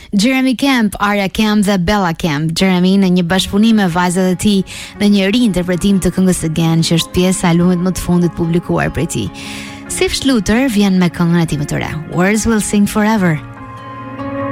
Jeremy Camp, Arya Camp dhe Bella Camp. Jeremy në një bashkëpunim me vajzat e tij në një riinterpretim të këngës Again, që është pjesë e albumit më të fundit publikuar prej tij. Sif Schluter vjen me këngën e tij më të re, Words Will Sing Forever.